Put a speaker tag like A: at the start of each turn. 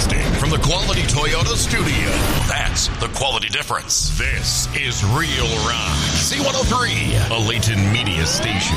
A: Broadcasting from the Quality Toyota Studio. That's the quality difference. This is Real Rock. C103, a Layton Media Station.